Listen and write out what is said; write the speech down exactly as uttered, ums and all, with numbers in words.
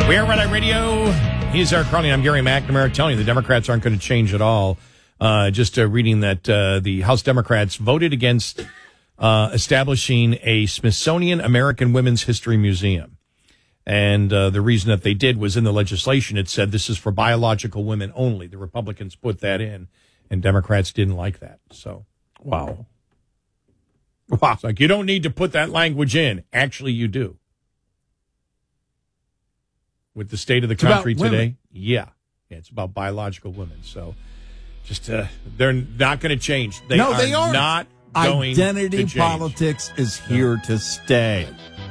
We're Red Eye Radio. He's Eric Carly. I'm Gary McNamara telling you the Democrats aren't going to change at all. Uh, just uh, reading that uh, the House Democrats voted against uh, establishing a Smithsonian American Women's History Museum. And uh, the reason that they did was in the legislation. It said this is for biological women only. The Republicans put that in, and Democrats didn't like that. So, wow. Wow. It's like, you don't need to put that language in. Actually, you do. With the state of the it's country today, women. yeah. yeah, it's about biological women. So, just uh, they're not going to change. They no, are they aren't. not going Identity to change. politics is here to stay.